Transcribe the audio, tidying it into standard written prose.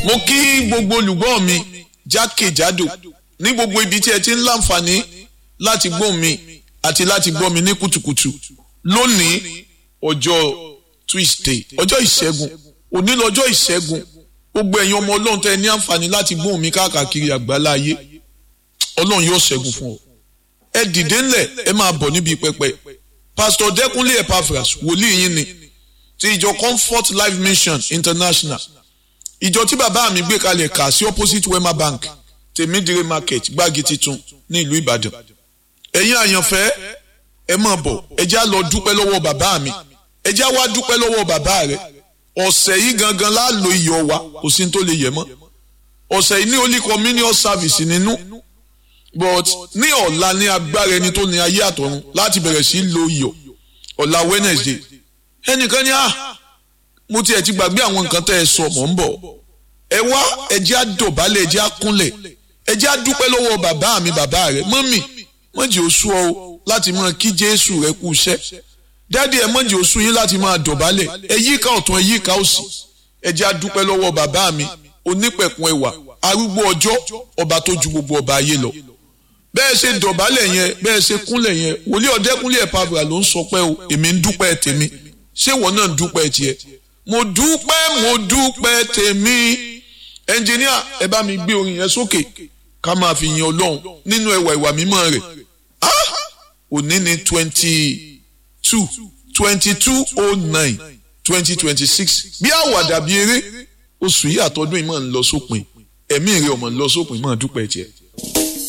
mo kí gbogbo olùgbọ́ mi jákèjádò ní gbogbo ibi tí ẹ ti ń láǹfààní láti gbọ́ mi àti láti gbọ́ mi ní kùtùkùtù lónìí ọjọ́ Tuesday ọjọ́ ìṣẹ́gun òní lọ́jọ́ ìṣẹ́gun gbogbo ẹ̀yin ọmọ ọlọ́run tẹ́ ní àǹfààní láti gbọ́ mi káàkiri àgbálá ayé ọlọ́run yóò ṣẹ́gun fún ọ ẹ dìde ńlẹ̀ ẹ máa bọ̀ níbi pẹpẹ Pastor Dẹ́kunlé Epaphras wòlíì yín ni ti ìjọ Comfort Life Mission International ìjọ tí bàbá mi gbé kalẹ̀ kà sí opposite Wema Bank Tèmídìrè Market Gbági Titun ní ìlú Ìbàdàn ẹ̀yin àyànfẹ́ ẹ máa bọ̀ ẹ já lọ dúpẹ́ lọ́wọ́ bàbá mi ẹ já wá dúpẹ́ lọ́wọ́ bàbá rẹ̀ ọ̀sẹ̀ yìí gangan la lo iyọ̀ wa kò sí ní tó lè yẹ mọ́ ọ̀sẹ̀ yìí ní Holy Communion service nínú but ní ọ̀la ní agbára ẹni tó ní ayé àtọ̀run láti bẹ̀rẹ̀ sí lo iyọ̀ ọ̀la Wednesday ẹnìkan ní mo tiẹ̀ ti gbàgbé àwọn nǹkan tẹ́ ẹ sọ mọ̀ ń bọ̀ ẹ wá ẹ jẹ́ á dọ̀bálẹ̀ ẹ jẹ́ á kúnlẹ̀ ẹ jẹ́ á dúpẹ́ lọ́wọ́ bàbá mi bàbá rẹ̀ mọ́mì mọ́jì oṣù ọ láti máa kí Jésù rẹ kú iṣẹ́ dáàdi ẹ mọ́jì oṣù yín láti máa dọ̀bálẹ̀ ẹ yíká ọ̀tún ẹ yíká òsì ẹ jẹ́ á dúpẹ́ lọ́wọ́ bàbá mi onípẹ̀kun ẹwà arúgbó ọjọ́ ọba tó ju gbogbo ọba ayé lọ bẹ́ẹ̀ ṣe dọ̀bálẹ̀ yẹn bẹ́ẹ̀ ṣe kúnlẹ̀ yẹn wòlíì Ọ̀dẹ́kúnlé Epaphras ló ń sọ pé o èmi ń dúpẹ́ tèmi ṣé ìwọ náà ń dúpẹ́ tiẹ̀ mo dúpẹ́ tèmi ẹnjìníà ẹ bá mi gbé orin yẹn sókè ká máa fi yin Ọlọ́run nínú ẹwà ìwà mímọ́ rẹ̀ òní ní 22/09/2026 bí àwàdà bí eré oṣù yìí àtọdún yìí máa ń lọ sópin ẹ̀mí rẹ̀ ọmọ ń lọ sópin máa dúpẹ́ tiẹ̀.